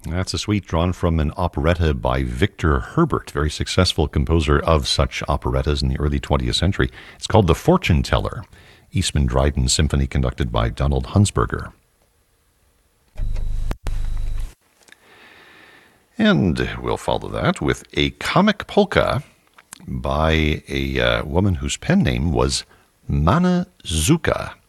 That's a suite drawn from an operetta by Victor Herbert, very successful composer of such operettas in the early 20th century. It's called The Fortune Teller, Eastman Dryden Symphony conducted by Donald Hunsberger. And we'll follow that with a comic polka by a woman whose pen name was Mana Zuka.